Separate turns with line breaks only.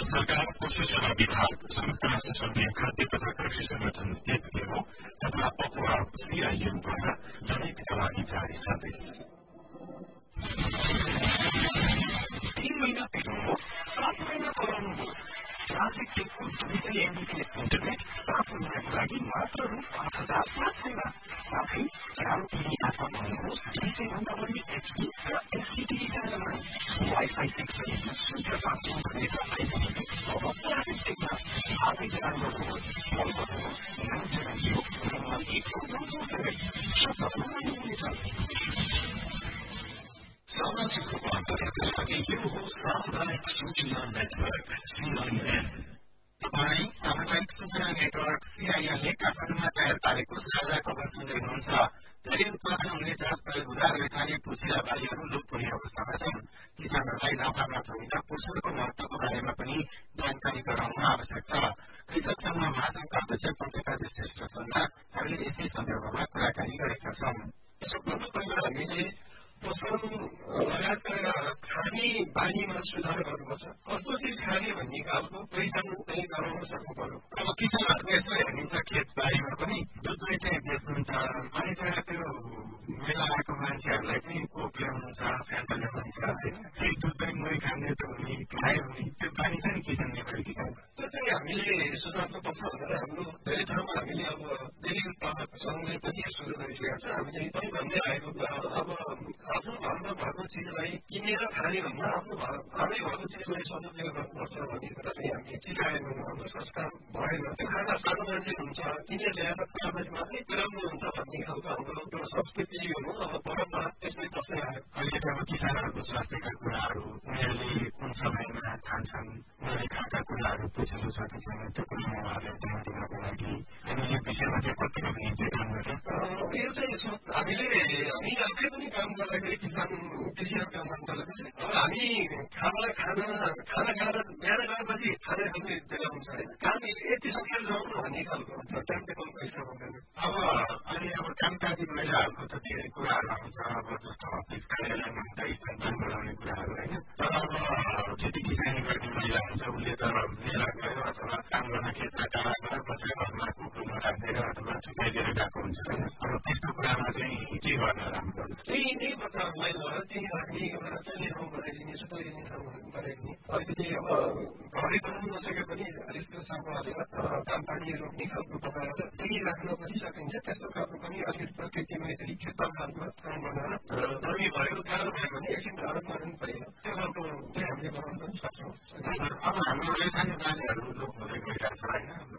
सरकार पशु सेवा विभाग संयुक्त राष्ट्र संघीय खाद्य तथा कृषि संगठन FAO तथा अफवा CIMद्वारा जनहितका लागि जारी सन्देश। 3 महिना तिर्नुहोस्, 7 महिना चलाउनुहोस्। क्लासिक टेकको 200 MBPS इन्टरनेट 7 महिनाको लागि मात्र रु 5,700 मा। साथै चारो टिभी आफर पाउनुहोस् 200 भन्दा बढी HD र HDTV च्यानलमा। वाइफाई 6 सुपर फास्ट इन्टरनेट र आइपिटिभी अब क्लासिक टेकमा। आजै जान गर्नुहोस्, कल गर्नुहोस् 900-918-947 शब्द हुनेछ। सामाजिक रूपान्तरणका लागि यो हो सामुदायिक सूचना नेटवर्क CIN। तपाईँ सामुदायिक सूचना नेटवर्क CIN ले काठमाडौँमा तयार पारेको साझा खबर सुन्दै हुनुहुन्छ। धेरै उत्पादन हुने जात प्रयोग हुँदा रहेकाले पुसिला बालीहरू लोप हुने अवस्थामा छन्। किसानहरूलाई नाफा मात्र हुँदा पोषणको महत्वको बारेमा पनि जानकारी गराउन आवश्यक छ। कृषक संघ महासंघका अध्यक्ष पञ्चकाजी श्रेष्ठ शर्मा हामीले यसै सन्दर्भमा कुराकानी गरेका छौं। यसो पहिला हामीले पोषण लगायतका खाने बानीमा सुधार गर्नुपर्छ। कस्तो चिज खाने भन्ने खालको पहिचान चाहिँ गराउन सक्नु पर्यो। अब किसानहरूको यसो हेरिन्छ खेत बारीमा पनि दुध दही चाहिँ बेच्नुहुन्छ, अनि त्यहाँ त्यो मेला आएको मान्छेहरूलाई पनि कोक ल्याउनुहुन्छ, फ्यान्टा ल्याउनुहुन्छ। केही दुध दही मुही खाने त हुने खायो भने त्यो बानी चाहिँ किसान नेपाली किसानको त्यो चाहिँ हामीले सुधार्नुपर्छ भनेर हाम्रो धेरै ठाउँमा हामीले अब डेली उत्पादक सङ्घले पनि सुरु गरिसकेका छ। हामीले पनि भन्दै आएको अब आफ्नो घरमा भएको चिजलाई किनेर खाने भन्दा आफ्नो घरमै भएको चिजलाई सदुपयोग गर्नुपर्छ भन्ने कुरा चाहिँ हामीले सिकाएको हाम्रो संस्कार भएन। त्यो खाना सानो मान्छे हुन्छ किनेर ल्याएर खानाले मात्रै पुर्याउनुहुन्छ भन्ने खालको हाम्रो एउटा संस्कृति हो। अब परम्परा त्यसले बस्दै आयो। अहिले त अब किसानहरूको स्वास्थ्यका कुराहरू उनीहरूले कुन समयमा खान्छन्, उनीहरूले खाएका कुराहरू पुछिलो छ कि छैन त्यो कुरा उहाँहरूले ध्यान दिनको लागि अनि यो विषयमा चाहिँ कतिको भिन्दै काम गर्छ। यो चाहिँ हामी आफै पनि काम गर्दाखेरि कृषिहरू काम गर्नु थालेपछि अब हामी खाना खाएर बिहान गएपछि खाना खाने बेला हुन्छ होइन। काम यति सकेर जाउँ भन्ने खालको हुन्छ टाइम टेबल पैसा हुँदैन। अब अहिले अब कामकाजी महिलाहरूको त धेरै कुराहरू आउँछ। अब जस्तो अफिस कार्यालयमा हुँदा स्तनपान गराउने कुराहरू होइन। तर अब खेती किसानी गर्ने महिला हुन्छ उसले त मेला गयो अथवा काम गर्न खेतमा टाढा गएर बसेर घरमा कुकुरमा राखेर अथवा छुट्याइदिएर गएको हुन्छ होइन। अब त्यस्तो कुरामा चाहिँ के गर्न राम्रो त्यही नै बच्चाहरूलाई लगेर त्यही राख्ने एउटा खेल्ने ठाउँ बनाइदिने सुताइदिने ठाउँ बनाइदिने अलिकति अब घरै बनाउनु नसके पनि यस्तो छापा हालेर काम पानी रोक्ने खालको बनाएर त्यही राख्न पनि सकिन्छ। त्यस्तो खालको पनि अलिकति प्रकृतिमा यसरी खेतल खालको ठाउँ बनाएर गर्मी भयो गाह्रो भयो भने एकछिन घर गर्नु परेन त्यो खालको चाहिँ हामीले बनाउन पनि सक्छौँ। अब हाम्रो सानो बालीहरू लोप हुँदै गइरहेको छ होइन।